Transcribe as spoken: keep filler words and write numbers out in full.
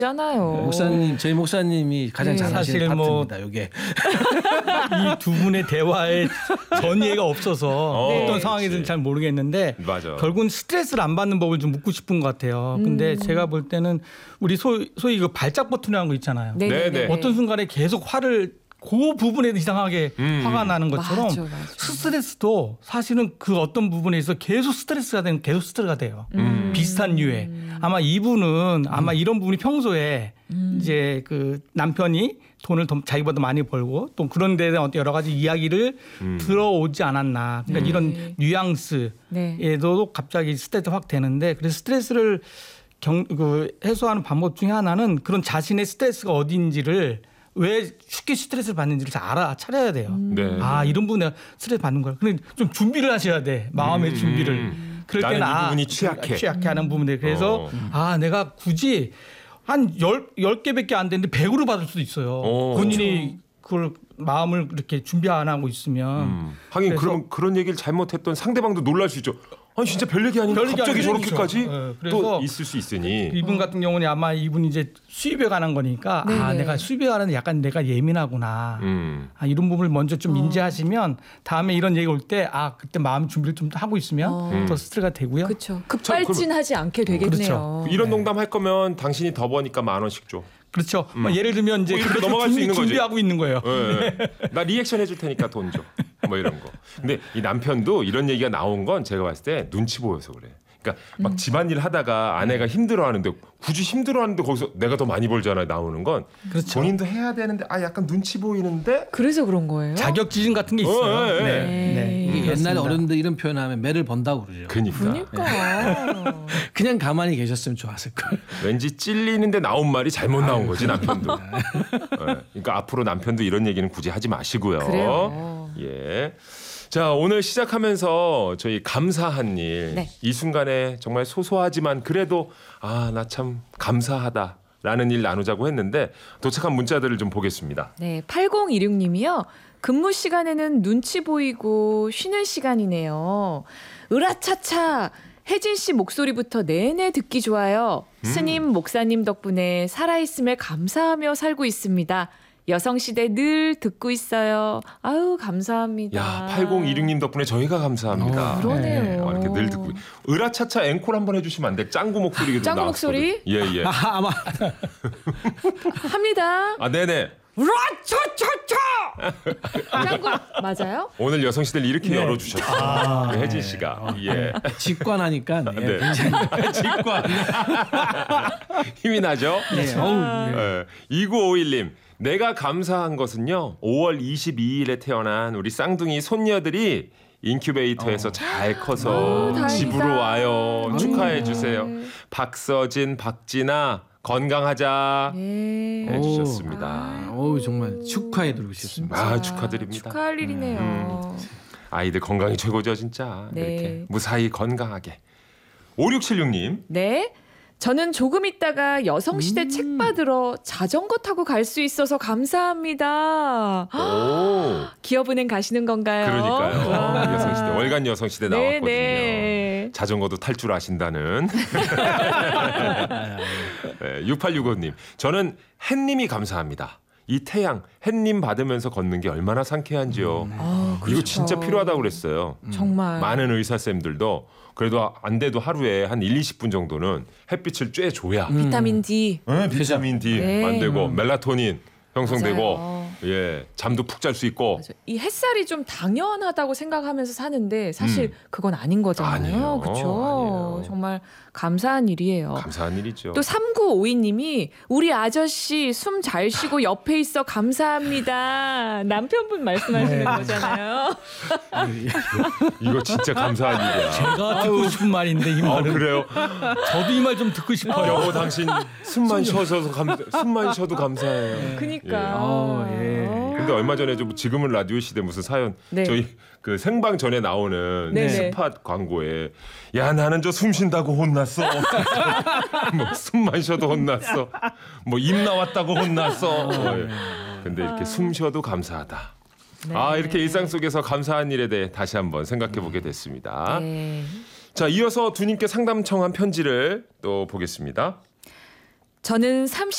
잖아요. 목사님, 저희 목사님이 가장 네. 잘하시는 사실 뭐 파트입니다. 이게 이 두 분의 대화에 전이해가 없어서 네. 어떤 상황이든 잘 모르겠는데 맞아. 결국은 스트레스를 안 받는 법을 좀 묻고 싶은 것 같아요. 근데 음. 제가 볼 때는 우리 소위, 소위 그 발작 버튼이라는 거 있잖아요. 네네네. 네네. 어떤 순간에 계속 화를 그 부분에 이상하게 음. 화가 나는 것처럼 맞아, 맞아. 스트레스도 사실은 그 어떤 부분에서 계속 스트레스가 되면 계속 스트레스가 돼요. 음. 비슷한 류의. 아마 이분은 아마 이런 부분이 평소에 음. 이제 그 남편이 돈을 더 자기보다 많이 벌고 또 그런 데에 대한 여러 가지 이야기를 음. 들어오지 않았나. 그러니까 네. 이런 뉘앙스에도 네. 갑자기 스트레스 확 되는데 그래서 스트레스를 경, 그 해소하는 방법 중에 하나는 그런 자신의 스트레스가 어디인지를 왜 쉽게 스트레스를 받는지를 잘 알아차려야 돼요. 네. 아 이런 부분에 내가 스트레스 받는 거야. 근데 좀 준비를 하셔야 돼. 마음의 음. 준비를. 그럴 나는 때는 이 아, 부분이 취약해. 취약해 하는 부분들. 그래서 어. 아 내가 굳이 한 열, 열 개밖에 안 되는데 백으로 받을 수도 있어요. 어. 본인이 그걸 마음을 이렇게 준비 안 하고 있으면. 음. 하긴 그래서- 그럼 그런 얘기를 잘못했던 상대방도 놀랄 수 있죠. 아니 진짜 별 얘기 아닌데 별 얘기 갑자기 아니죠. 저렇게까지 네, 그래서 또 있을 수 있으니. 이분 같은 경우는 아마 이분이 이제 수입에 관한 거니까 아 네네. 내가 수입에 관한 약간 내가 예민하구나. 음. 아, 이런 부분을 먼저 좀 어. 인지하시면 다음에 이런 얘기 올 때 아 그때 마음 준비를 좀 하고 있으면 어. 더 스트레스가 되고요. 그렇죠. 급발진하지 않게 되겠네요. 그렇죠. 이런 농담 할 거면 당신이 더 버니까 만 원씩 줘. 그렇죠. 뭐 예를 들면 이제 뭐 이렇게 그래서 넘어갈 수 준비, 있는 거지. 준비하고 있는 거예요. 예, 예. 나 리액션 해줄 테니까 돈 줘. 뭐 이런 거. 근데 이 남편도 이런 얘기가 나온 건 제가 봤을 때 눈치 보여서 그래. 그러니까 막 집안일 하다가 아내가 힘들어하는데 굳이 힘들어하는데 거기서 내가 더 많이 벌잖아요. 나오는 건 그렇죠. 본인도 해야 되는데 아 약간 눈치 보이는데 그래서 그런 거예요. 자격지심 같은 게 있어요. 어, 예, 예. 네. 네. 이게 그렇습니다. 옛날에 어른들 이런 표현하면 매를 번다고 그러죠. 그니까 그러니까. 그냥 가만히 계셨으면 좋았을 걸. 왠지 찔리는데 나온 말이 잘못 나온 거지 남편도. 예. 그러니까 앞으로 남편도 이런 얘기는 굳이 하지 마시고요. 그래요. 예. 자, 오늘 시작하면서 저희 감사한 일, 네. 이 순간에 정말 소소하지만 그래도 아, 나 참 감사하다라는 일 나누자고 했는데 도착한 문자들을 좀 보겠습니다. 네, 팔공이육 님이요. 근무 시간에는 눈치 보이고 쉬는 시간이네요. 으라차차 혜진 씨 목소리부터 내내 듣기 좋아요. 스님 목사님 덕분에 살아있음에 감사하며 살고 있습니다. 여성시대 늘 듣고 있어요. 아유 감사합니다. 야, 팔공이육 님 덕분에 저희가 감사합니다. 어, 그러네요. 네, 어, 이렇게 늘 듣고. 으라차차 앵콜 한번 해주시면 안 돼? 짱구 목소리 좀 짱구 나왔거든. 목소리? 예, 예. 아, 아마 합니다. 아, 네네. 으라차차차. 짱구 맞아요? 오늘 여성시대를 이렇게 열어주셨어요. 아, 혜진 네. 씨가. 예. 직관하니까 네. 네. 직관. 힘이 나죠? 네. 어우, 네. 예. 이구오일 님. 내가 감사한 것은요. 오월 이십이일에 태어난 우리 쌍둥이 손녀들이 인큐베이터에서 어. 잘 커서 아, 다행이다. 집으로 와요. 축하해 주세요. 네. 박서진, 박진아 건강하자 네. 해주셨습니다. 어우 정말 축하해드리고 싶습니다. 아, 축하드립니다. 축하할 일이네요. 아이들 건강이 최고죠 진짜. 네. 이렇게 무사히 건강하게. 오육칠육 님. 네. 저는 조금 있다가 여성시대 책 받으러 자전거 타고 갈 수 있어서 감사합니다. 오. 기업은행 가시는 건가요? 그러니까요. 와. 여성시대 월간 여성시대 네, 나왔거든요. 네. 자전거도 탈 줄 아신다는. 네, 육팔육오 님. 저는 햇님이 감사합니다. 이 태양 햇님 받으면서 걷는 게 얼마나 상쾌한지요. 아, 이거 그렇죠. 진짜 필요하다고 그랬어요. 정말. 많은 의사쌤들도 그래도 안 돼도 하루에 한 일, 이십 분 정도는 햇빛을 쬐줘야 비타민 D. 네, 비타민 D 네. 만들고 멜라토닌 형성되고 맞아요. 예 잠도 푹 잘 수 있고 맞아. 이 햇살이 좀 당연하다고 생각하면서 사는데 사실 그건 아닌 거잖아요. 아니에요. 그렇죠. 아니에요. 정말 감사한 일이에요. 감사한 일이죠. 또 삼구오이 님이 우리 아저씨 숨 잘 쉬고 옆에 있어 감사합니다. 남편분 말씀하시는 거잖아요. 이거 진짜 감사한 일이야. 제가 듣고 싶은 말인데 이 아, 말은 그래요? 저도 이 말 좀 듣고 싶어요. 여보 당신 숨만 쉬어서 감 숨만 쉬어도 감사해요. 그니까. 어, 예. 근데 얼마 전에 좀 지금은 라디오 시대 무슨 사연 네. 저희 그 생방 전에 나오는 네네. 스팟 광고에 야 나는 저 숨 쉰다고 혼났어. 뭐 숨만 쉬어도 혼났어. 뭐 입 나왔다고 혼났어. 뭐, 예. 근데 이렇게 숨 쉬어도 감사하다. 네. 아 이렇게 일상 속에서 감사한 일에 대해 다시 한번 생각해 보게 됐습니다. 네. 자 이어서 두님께 상담 청한 편지를 또 보겠습니다. 저는